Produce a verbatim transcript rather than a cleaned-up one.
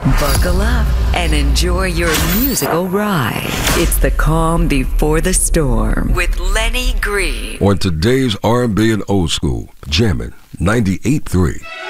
Buckle up and enjoy your musical ride. It's the calm before the storm with Lenny Green. On today's R and B and old school, jamming ninety-eight point three.